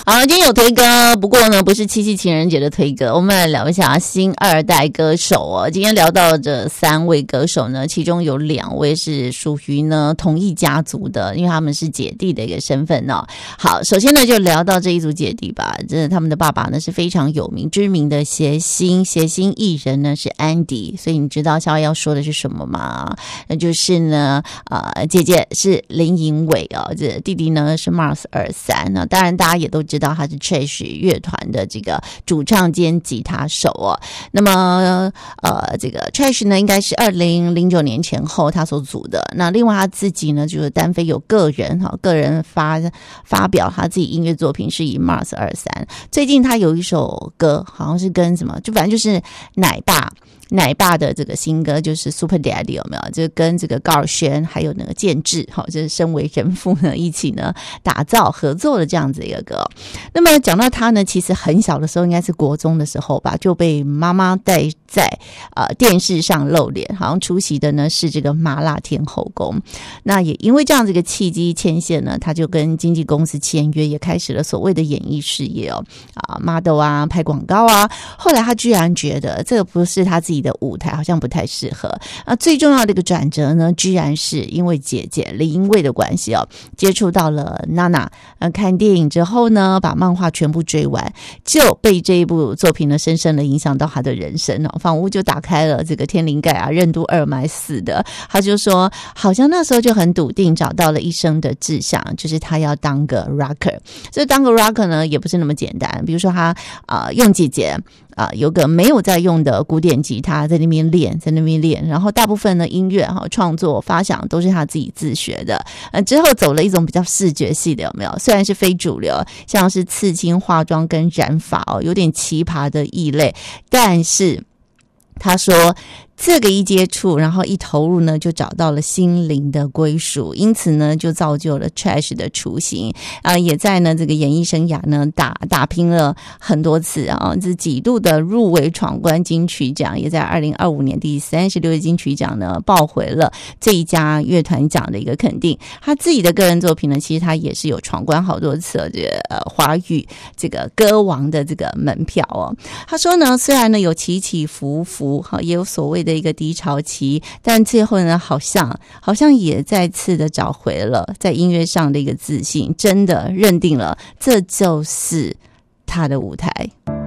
好，今天有推歌，不过呢不是七夕情人节的推歌，我们来聊一下新二代歌手哦。今天聊到这3位歌手呢，其中有2位是属于呢同一家族的，因为他们是姐弟的一个身份哦。好，首先呢就聊到这一组姐弟吧。这他们的爸爸呢是非常有名知名的谐星艺人呢是安迪，所以你知道小要说的是什么吗？那就是呢姐姐是林颖伟哦，这弟弟呢是 Mars 23。那当然大家也都知道他是 Trash 乐团的这个主唱兼吉他手哦。那么这个 Trash 呢应该是2009年前后他所组的。那另外他自己呢就是单飞有个人发表他自己音乐作品是以 Mars 23。最近他有一首歌好像是跟什么，就反正就是奶爸的这个新歌就是 Super Daddy 有没有？就跟这个高尔宣还有那个建志，就是身为人父呢一起呢打造合作的这样子一个歌。那么讲到他呢，其实很小的时候，应该是国中的时候吧，就被妈妈带在电视上露脸，好像出席的呢是这个麻辣天后宫。那也因为这样子一个契机牵线呢，他就跟经纪公司签约，也开始了所谓的演艺事业哦，model 啊，拍广告啊。后来他居然觉得这个不是他自己的舞台，好像不太适合。最重要的一个转折呢，居然是因为姐姐林英蔚的关系哦，接触到了娜娜。看电影之后呢，把漫画全部追完，就被这一部作品呢深深的影响到他的人生哦，仿佛就打开了这个天灵盖啊，任督二脉似的。他就说，好像那时候就很笃定找到了一生的志向，就是他要当个 rocker。所以当个 rocker 呢，也不是那么简单。比如说他用姐姐有个没有在用的古典吉他在那边练，然后大部分的音乐创作发想都是他自己自学的。之后走了一种比较视觉系的，有没有？虽然是非主流，像是刺青、化妆跟染发有点奇葩的异类，但是他说这个一接触，然后一投入呢，就找到了心灵的归属，因此呢，就造就了 Trash 的雏形也在呢这个演艺生涯呢打拼了很多次这几度的入围闯关金曲奖，也在2025年第36届金曲奖呢抱回了这一家乐团奖的一个肯定。他自己的个人作品呢，其实他也是有闯关好多次这个华语这个歌王的这个门票哦。他说呢，虽然呢有起起伏伏也有所谓的一个低潮期，但最后呢好像也再次的找回了在音乐上的一个自信，真的认定了这就是他的舞台。